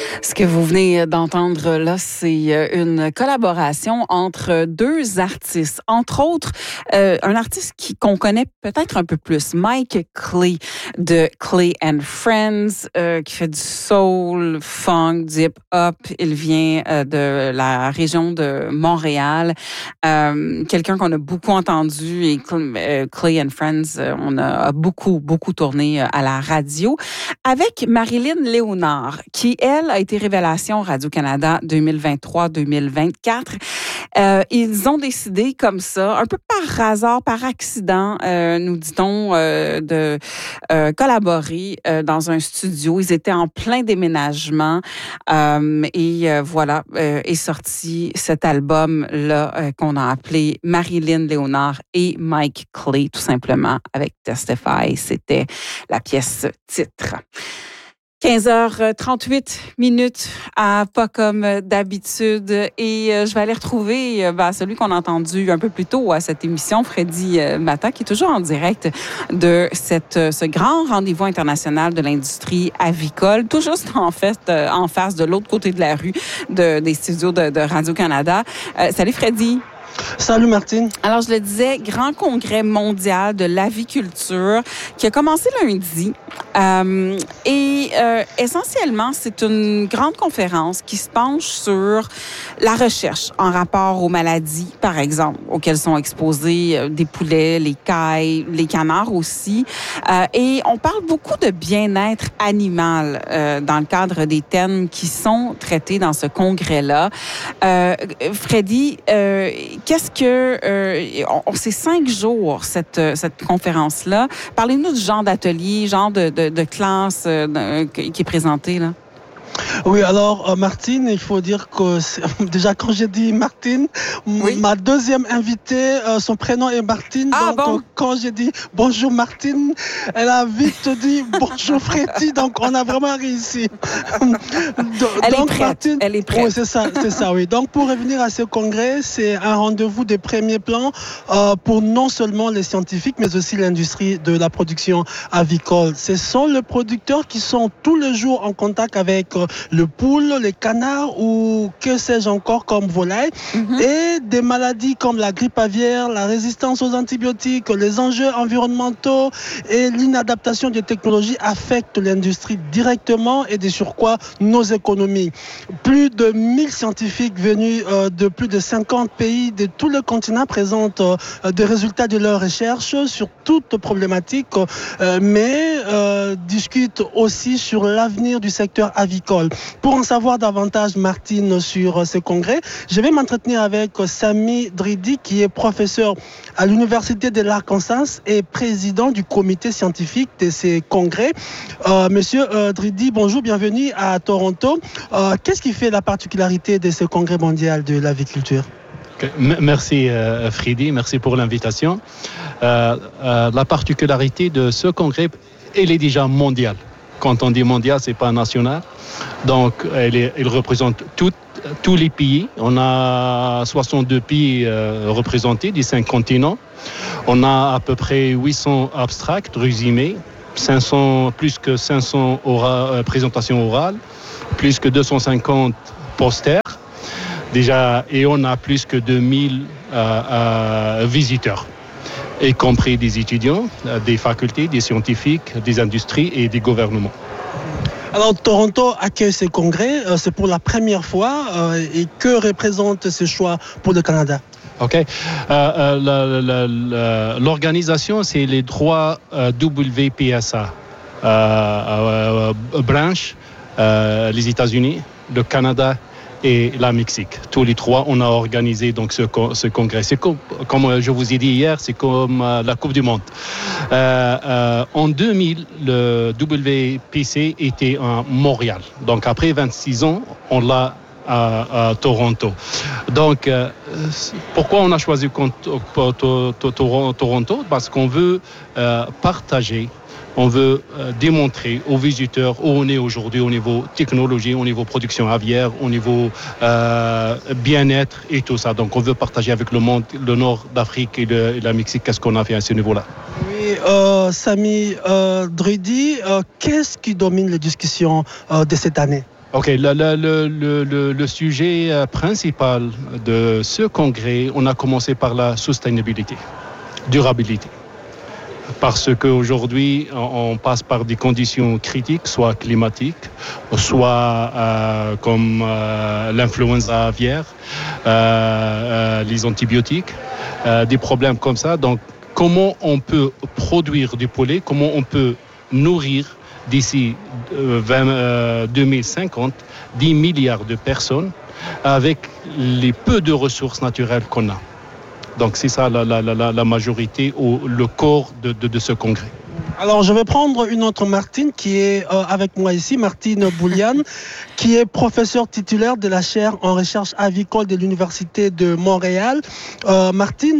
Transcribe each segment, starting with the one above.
Ce que vous venez d'entendre là, c'est une collaboration entre deux artistes. Entre autres, un artiste qu'on connaît peut-être un peu plus, Mike Clay de Clay and Friends, qui fait du soul, funk, du hip-hop. Il vient de la région de Montréal. Quelqu'un qu'on a beaucoup entendu et Clay and Friends, on a beaucoup tourné à la radio avec Marilyn Léonard, qui, elle, a été révélation Radio-Canada 2023-2024. Ils ont décidé comme ça, un peu par hasard, par accident, nous dit-on, de collaborer dans un studio. Ils étaient en plein déménagement et voilà, est sorti cet album-là qu'on a appelé Marilyn Léonard et Mike Clay, tout simplement, avec Testify. C'était la pièce titre. 15h38 pas comme d'habitude. Et je vais aller retrouver celui qu'on a entendu un peu plus tôt à cette émission, Freddy Matta, qui est toujours en direct de ce grand rendez-vous international de l'industrie avicole, tout juste en face de l'autre côté de la rue des studios de Radio-Canada. Salut Freddy. Salut Martine. Alors, je le disais, grand congrès mondial de l'aviculture qui a commencé lundi. Essentiellement, c'est une grande conférence qui se penche sur la recherche en rapport aux maladies, par exemple, auxquelles sont exposés des poulets, les cailles, les canards aussi. Et on parle beaucoup de bien-être animal dans le cadre des thèmes qui sont traités dans ce congrès-là. Freddy, qu'est-ce que... c'est 5 jours, cette conférence-là. Parlez-nous du genre d'atelier, genre de classe qui est présenté, là. Oui, alors Martine, il faut dire que déjà quand j'ai dit Martine, oui. Ma deuxième invitée, son prénom est Martine. Ah, donc bon? Quand j'ai dit bonjour Martine, elle a vite dit bonjour Freddy. Donc on a vraiment réussi. Elle est prête. Martine, elle est prête. Oui, c'est ça, oui. Donc pour revenir à ce congrès, c'est un rendez-vous de premier plan pour non seulement les scientifiques, mais aussi l'industrie de la production avicole. Ce sont les producteurs qui sont tous les jours en contact avec le poule, les canards ou que sais-je encore comme volaille. Et des maladies comme la grippe aviaire, la résistance aux antibiotiques, les enjeux environnementaux et l'inadaptation des technologies affectent l'industrie directement et de surcroît nos économies. Plus de 1000 scientifiques venus de plus de 50 pays de tout le continent présentent des résultats de leurs recherches sur toutes problématiques, mais discutent aussi sur l'avenir du secteur avicole. Pour en savoir davantage, Martine, sur ce congrès, je vais m'entretenir avec Sami Dridi, qui est professeur à l'Université de l'Arkansas et président du comité scientifique de ces congrès. Monsieur Dridi, bonjour, bienvenue à Toronto. Qu'est-ce qui fait la particularité de ce congrès mondial de l'aviculture? Merci Freddy, merci pour l'invitation. La particularité de ce congrès, elle est déjà mondiale. Quand on dit mondial, c'est pas national. Donc, il représente tous les pays. On a 62 pays représentés des 5 continents. On a à peu près 800 abstracts résumés, plus que 500 présentations orales, plus que 250 posters. Déjà, et on a plus que 2000 visiteurs, y compris des étudiants, des facultés, des scientifiques, des industries et des gouvernements. Alors, Toronto accueille ce congrès, c'est pour la première fois. Et que représente ce choix pour le Canada? OK. L'organisation, c'est les 3 WPSA branches, les États-Unis, le Canada et la Mexique. Tous les 3, on a organisé donc ce congrès. C'est comme je vous ai dit hier, c'est comme la Coupe du Monde. En 2000, le WPC était à Montréal. Donc après 26 ans, on l'a à Toronto. Donc, pourquoi on a choisi Toronto? Parce qu'on veut partager. On veut démontrer aux visiteurs où on est aujourd'hui au niveau technologie, au niveau production aviaire, au niveau bien-être et tout ça. Donc on veut partager avec le monde, le nord d'Afrique et la Mexique, qu'est-ce qu'on a fait à ce niveau-là. Oui, Sami Dridi, qu'est-ce qui domine les discussions de cette année? OK, le sujet principal de ce congrès, on a commencé par la sustainability, durabilité. Parce qu'aujourd'hui, on passe par des conditions critiques, soit climatiques, soit comme l'influenza aviaire, les antibiotiques, des problèmes comme ça. Donc, comment on peut produire du poulet, comment on peut nourrir d'ici 2050 10 milliards de personnes avec les peu de ressources naturelles qu'on a. Donc c'est ça la majorité ou le corps de ce congrès. Alors, je vais prendre une autre Martine qui est avec moi ici, Martine Bouliane, qui est professeure titulaire de la chaire en recherche avicole de l'Université de Montréal. Martine,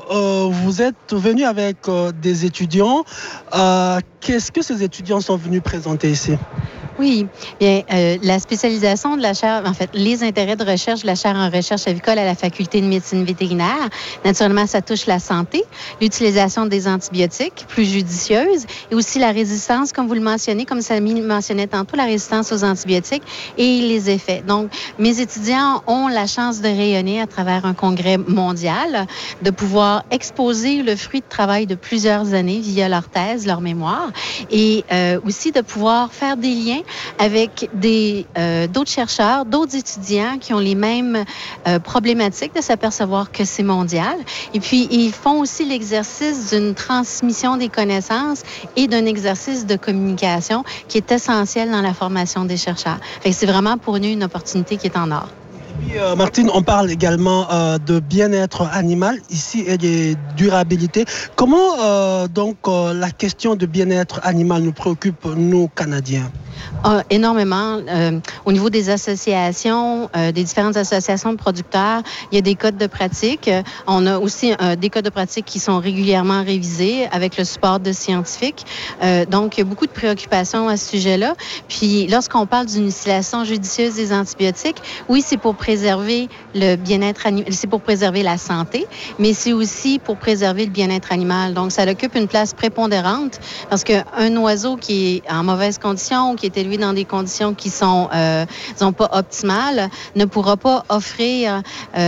vous êtes venue avec des étudiants. Qu'est-ce que ces étudiants sont venus présenter ici? Oui, bien, la spécialisation de la chaire, en fait, les intérêts de recherche de la chaire en recherche avicole à la Faculté de médecine vétérinaire, naturellement, ça touche la santé, l'utilisation des antibiotiques plus judicieuse et aussi la résistance, comme vous le mentionnez, comme Samy le mentionnait tantôt, la résistance aux antibiotiques et les effets. Donc, mes étudiants ont la chance de rayonner à travers un congrès mondial, de pouvoir exposer le fruit de travail de plusieurs années via leur thèse, leur mémoire, et aussi de pouvoir faire des liens avec d'autres chercheurs, d'autres étudiants qui ont les mêmes problématiques, de s'apercevoir que c'est mondial. Et puis, ils font aussi l'exercice d'une transmission des connaissances et d'un exercice de communication qui est essentiel dans la formation des chercheurs. Fait que c'est vraiment pour nous une opportunité qui est en or. Oui, Martine, on parle également de bien-être animal ici et de durabilité. Comment la question de bien-être animal nous préoccupe, nous, Canadiens? Énormément. Au niveau des associations, des différentes associations de producteurs, il y a des codes de pratique. On a aussi des codes de pratique qui sont régulièrement révisés avec le support de scientifiques. Donc, il y a beaucoup de préoccupations à ce sujet-là. Puis, lorsqu'on parle d'une utilisation judicieuse des antibiotiques, oui, c'est pour préserver le bien-être animal, c'est pour préserver la santé, mais c'est aussi pour préserver le bien-être animal. Donc, ça occupe une place prépondérante parce qu'un oiseau qui est en mauvaise condition ou qui est élevé dans des conditions qui sont disons pas optimales ne pourra pas offrir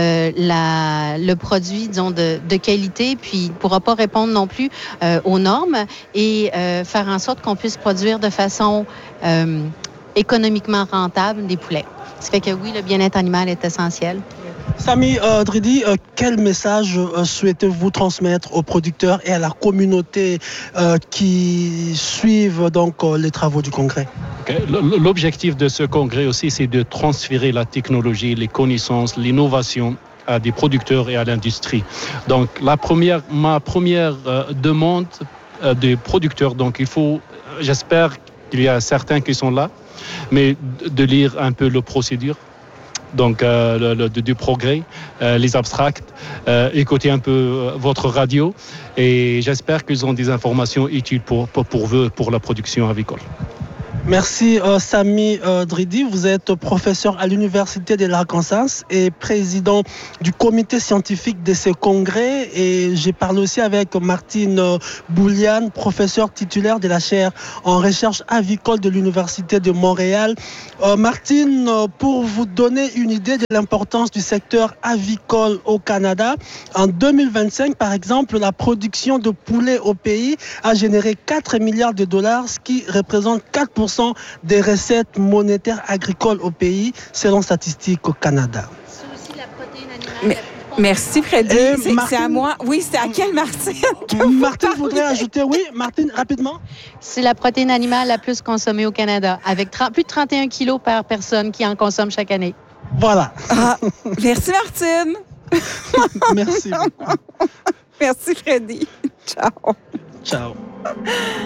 le produit disons de qualité, puis ne pourra pas répondre non plus aux normes et faire en sorte qu'on puisse produire de façon économiquement rentable des poulets. Ça fait que oui, le bien-être animal est essentiel. Samy Dridi, quel message souhaitez-vous transmettre aux producteurs et à la communauté qui suivent donc les travaux du congrès? Okay. L'objectif de ce congrès aussi, c'est de transférer la technologie, les connaissances, l'innovation à des producteurs et à l'industrie. Donc, ma première demande des producteurs, donc il faut, j'espère qu'il y a certains qui sont là, mais de lire un peu la procédure. Donc, du progrès, les abstracts, écoutez un peu votre radio et j'espère qu'ils ont des informations utiles pour la production avicole. Merci Samy Dridi, vous êtes professeur à l'Université de l'Arkansas et président du comité scientifique de ce congrès, et j'ai parlé aussi avec Martine Bouliane, professeure titulaire de la chaire en recherche avicole de l'Université de Montréal. Martine, pour vous donner une idée de l'importance du secteur avicole au Canada, en 2025 par exemple, la production de poulet au pays a généré 4 milliards de dollars, ce qui représente 4% des recettes monétaires agricoles au pays, selon Statistique au Canada. C'est aussi la protéine animale. Merci, Freddy. C'est à moi. Oui, c'est à quelle Martine? Martine voudrait ajouter, oui, Martine, rapidement. C'est la protéine animale la plus consommée au Canada, avec plus de 31 kilos par personne qui en consomme chaque année. Voilà. Merci, Martine. Merci. Merci, Freddy. Ciao. Ciao.